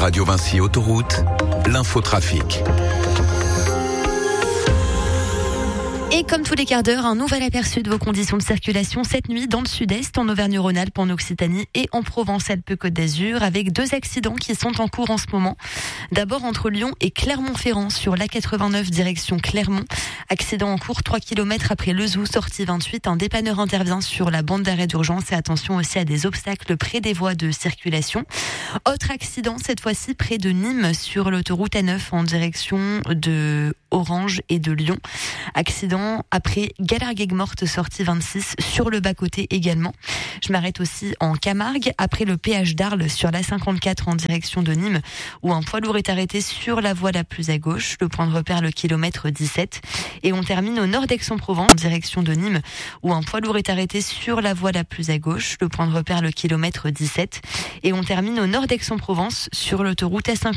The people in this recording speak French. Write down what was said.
Radio Vinci Autoroute, l'infotrafic. Et comme tous les quarts d'heure, un nouvel aperçu de vos conditions de circulation cette nuit dans le sud-est, en Auvergne-Rhône-Alpes, en Occitanie et en Provence-Alpes-Côte d'Azur, avec 2 accidents qui sont en cours en ce moment. D'abord entre Lyon et Clermont-Ferrand sur l'A89 direction Clermont. Accident en cours 3 km après Lezoux, sortie 28. Un dépanneur intervient sur la bande d'arrêt d'urgence et attention aussi à des obstacles près des voies de circulation. Autre accident, cette fois-ci près de Nîmes sur l'autoroute A9 en direction de Orange et de Lyon. Accident après Galarguet-Morte, sortie 26 sur le bas-côté également. Je m'arrête aussi en Camargue après le péage d'Arles sur l'A54 en direction de Nîmes où un poids lourd est arrêté sur la voie la plus à gauche. Le point de repère, le kilomètre 17. Et on termine au nord d'Aix-en-Provence en direction de Nîmes où un poids lourd est arrêté sur la voie la plus à gauche. Le point de repère, le kilomètre 17. Et on termine au nord d'Aix-en-Provence sur l'autoroute A50.